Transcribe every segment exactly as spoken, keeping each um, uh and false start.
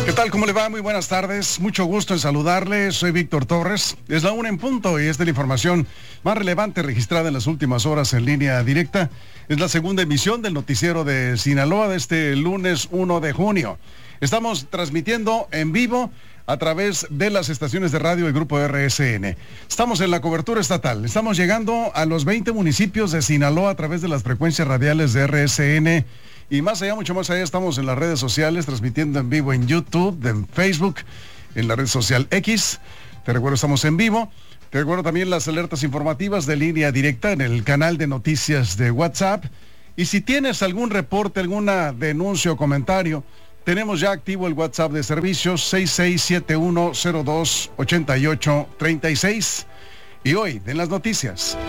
¿Qué tal? ¿Cómo le va? Muy buenas tardes. Mucho gusto en saludarle. Soy Víctor Torres. Es la una en punto y es de la información más relevante registrada en las últimas horas en línea directa. Es la segunda emisión del noticiero de Sinaloa de este lunes primero de junio. Estamos transmitiendo en vivo a través de las estaciones de radio del Grupo R S N. Estamos en la cobertura estatal. Estamos llegando a los veinte municipios de Sinaloa a través de las frecuencias radiales de R S N. Y más allá, mucho más allá, estamos en las redes sociales, transmitiendo en vivo en YouTube, en Facebook, en la red social X. Te recuerdo, estamos en vivo. Te recuerdo también las alertas informativas de línea directa en el canal de noticias de WhatsApp. Y si tienes algún reporte, alguna denuncia o comentario, tenemos ya activo el WhatsApp de servicios seis seis siete uno cero dos ocho ocho tres seis. Y hoy, en las noticias.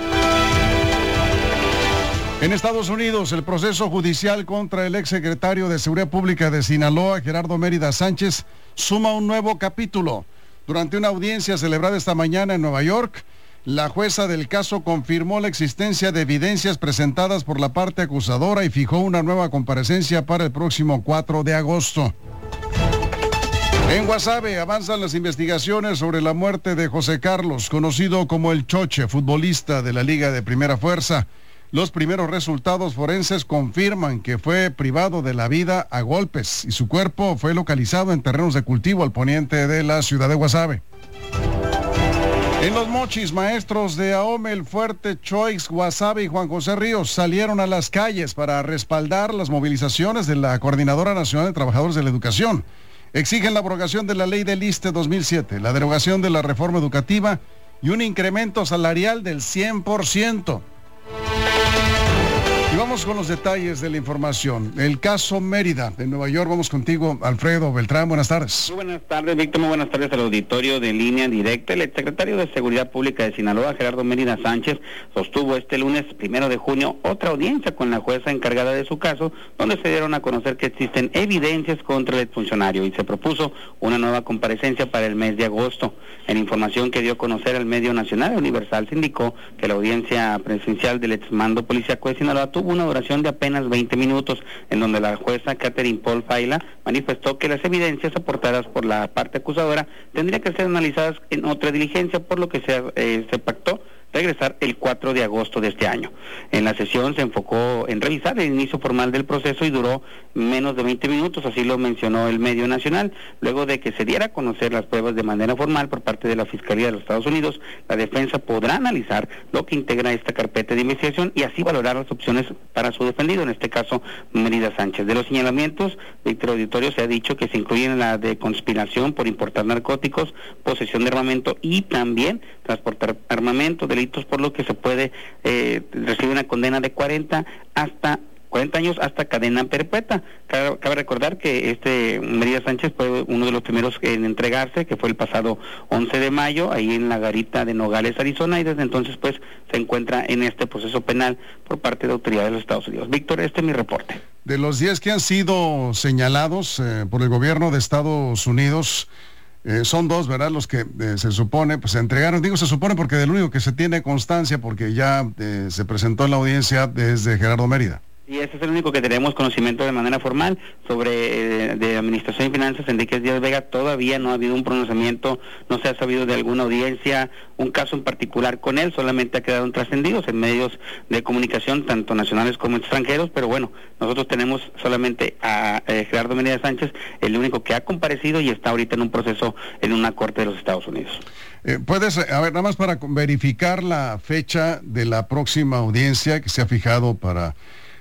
En Estados Unidos, el proceso judicial contra el exsecretario de Seguridad Pública de Sinaloa, Gerardo Mérida Sánchez, suma un nuevo capítulo. Durante una audiencia celebrada esta mañana en Nueva York, la jueza del caso confirmó la existencia de evidencias presentadas por la parte acusadora y fijó una nueva comparecencia para el próximo cuatro de agosto. En Guasave avanzan las investigaciones sobre la muerte de José Carlos, conocido como el Choche, futbolista de la Liga de Primera Fuerza. Los primeros resultados forenses confirman que fue privado de la vida a golpes y su cuerpo fue localizado en terrenos de cultivo al poniente de la ciudad de Guasave. En Los Mochis, maestros de Ahome, El Fuerte, Choix, Guasave y Juan José Ríos salieron a las calles para respaldar las movilizaciones de la Coordinadora Nacional de Trabajadores de la Educación. Exigen la abrogación de la ley del ISSSTE dos mil siete, la derogación de la reforma educativa y un incremento salarial del cien por ciento. Y vamos con los detalles de la información. El caso Mérida de Nueva York. Vamos contigo, Alfredo Beltrán. Buenas tardes. Muy buenas tardes, Víctor. Muy buenas tardes al auditorio de Línea Directa. El exsecretario de Seguridad Pública de Sinaloa, Gerardo Mérida Sánchez, sostuvo este lunes primero de junio otra audiencia con la jueza encargada de su caso, donde se dieron a conocer que existen evidencias contra el exfuncionario y se propuso una nueva comparecencia para el mes de agosto. En información que dio a conocer al medio nacional, Universal, se indicó que la audiencia presencial del exmando policíaco de Sinaloa tuvo una duración de apenas veinte minutos, en donde la jueza Catherine Paul Faila manifestó que las evidencias aportadas por la parte acusadora tendrían que ser analizadas en otra diligencia, por lo que se, eh, se pactó regresar el cuatro de agosto de este año. En la sesión se enfocó en revisar el inicio formal del proceso y duró menos de veinte minutos, así lo mencionó el medio nacional. Luego de que se diera a conocer las pruebas de manera formal por parte de la Fiscalía de los Estados Unidos, la defensa podrá analizar lo que integra esta carpeta de investigación y así valorar las opciones para su defendido, en este caso Mérida Sánchez. De los señalamientos, Víctor Auditorio, se ha dicho que se incluyen la de conspiración por importar narcóticos, posesión de armamento y también transportar armamento, delitos por lo que se puede eh, recibir una condena de cuarenta hasta cuarenta años hasta cadena perpetua. Cabe, cabe recordar que este Mérida Sánchez fue uno de los primeros en entregarse, que fue el pasado once de mayo, ahí en la garita de Nogales, Arizona, y desde entonces pues se encuentra en este proceso penal por parte de autoridades de los Estados Unidos. Víctor, este es mi reporte. De los diez que han sido señalados eh, por el gobierno de Estados Unidos, Eh, son dos, ¿verdad? Los que eh, se supone, pues se entregaron. Digo se supone porque del único que se tiene constancia, porque ya eh, se presentó en la audiencia desde Gerardo Mérida. Y ese es el único que tenemos conocimiento de manera formal sobre eh, de Administración y Finanzas, Enríquez Díaz Vega. Todavía no ha habido un pronunciamiento, no se ha sabido de alguna audiencia, un caso en particular con él, solamente ha quedado trascendidos en medios de comunicación, tanto nacionales como extranjeros, pero bueno, nosotros tenemos solamente a eh, Gerardo Mérida Sánchez, el único que ha comparecido y está ahorita en un proceso en una corte de los Estados Unidos. Eh, puedes, a ver, nada más para verificar la fecha de la próxima audiencia que se ha fijado para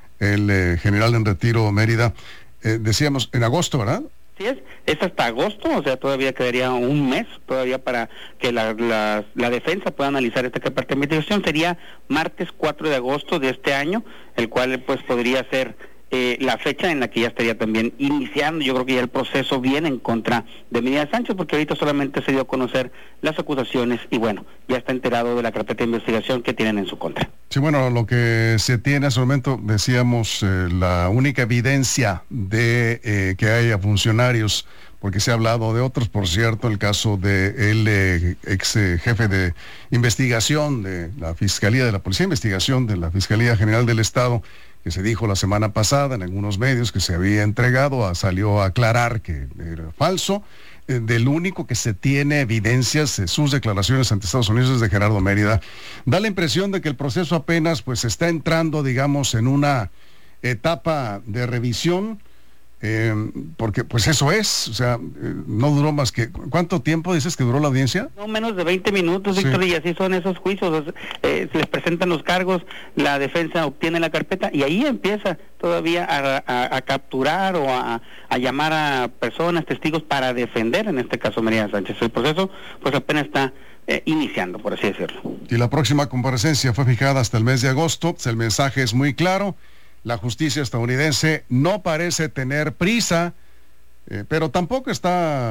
el eh, general en retiro Mérida, eh, decíamos en agosto, ¿verdad? Sí es, es hasta agosto, o sea, todavía quedaría un mes todavía para que la, la, la defensa pueda analizar esta carpeta de investigación. Sería martes cuatro de agosto de este año, el cual pues podría ser eh, la fecha en la que ya estaría también iniciando, yo creo que ya el proceso viene en contra de Mérida Sánchez, porque ahorita solamente se dio a conocer las acusaciones y bueno, ya está enterado de la carpeta de investigación que tienen en su contra. Sí, bueno, lo que se tiene hasta el momento, decíamos, eh, la única evidencia de eh, que haya funcionarios, porque se ha hablado de otros, por cierto, el caso de el eh, ex eh, jefe de investigación de la Fiscalía de la Policía de Investigación de la Fiscalía General del Estado, que se dijo la semana pasada en algunos medios que se había entregado, a, salió a aclarar que era falso. Eh, del único que se tiene evidencias de sus declaraciones ante Estados Unidos es de Gerardo Mérida. Da la impresión de que el proceso apenas pues está entrando, digamos, en una etapa de revisión. Eh, porque pues eso es, o sea, eh, no duró más que, ¿cuánto tiempo dices que duró la audiencia? No, menos de veinte minutos, sí. Víctor, y así son esos juicios, eh, se les presentan los cargos, la defensa obtiene la carpeta y ahí empieza todavía a, a, a capturar o a, a llamar a personas, testigos para defender, en este caso Mérida Sánchez. El proceso pues apenas está eh, iniciando, por así decirlo. Y la próxima comparecencia fue fijada hasta el mes de agosto. El mensaje es muy claro. La justicia estadounidense no parece tener prisa, eh, pero tampoco está